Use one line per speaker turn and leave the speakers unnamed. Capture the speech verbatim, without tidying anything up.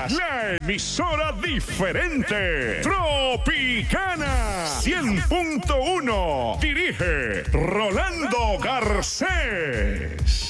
la emisora diferente. Tropicana cien punto uno. Dirige Rolando Garcés.